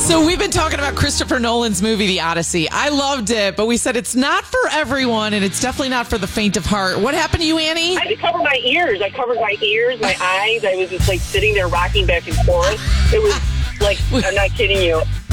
So we've been talking about Christopher Nolan's movie, The Odyssey. I loved it, but we said it's not for everyone, and it's definitely not for the faint of heart. What happened to you, Annie? I had to cover my ears. I covered my ears, my eyes. I was just like sitting there rocking back and forth. It was like, I'm not kidding you.